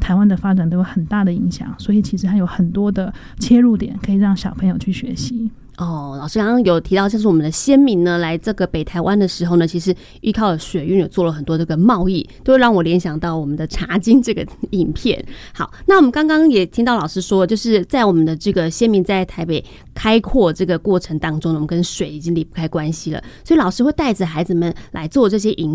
台湾的发展都有很大的影响，所以其实它有很多的切入点可以让小朋友去学习。 老师刚刚有提到，就是我们的先民呢来这个北台湾的时候呢，其实依靠了水运，有做了很多这个贸易，都会让我联想到我们的茶经这个影片。好，那我们刚刚也听到老师说，就是在我们的这个先民在台北开阔这个过程当中呢，我们跟水已经离不开关系了，所以老师会带着孩子们来做这些营